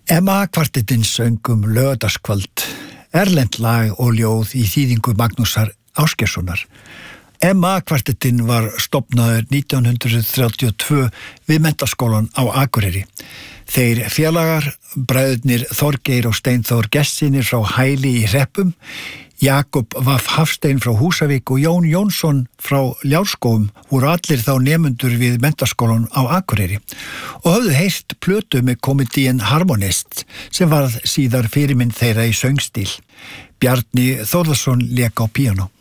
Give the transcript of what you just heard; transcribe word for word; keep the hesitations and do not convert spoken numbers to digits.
Emma kvartettinn söng um laugardagskvöld, erlent lag og ljóð í þýðingu Magnúsar Ásgeirssonar. Emma kvartettinn var stofnaður nítján hundrað þrjátíu og tvö við Menntaskólann á Akureyri. Þeir félagar, bræðurnir Þorgeir og Steinþór Gestsynir frá Hæli í Hreppum, Jakob Vaff Hafstein frá Húsavík og Jón Jónsson frá Ljárskógum voru allir þá nemendur við Menntaskólann á Akureyri og höfðu heyrt plötu með komedíin Harmonist sem varð síðar fyrirmynd þeirra í söngstíl. Bjarni Þórðarson lék á píanó.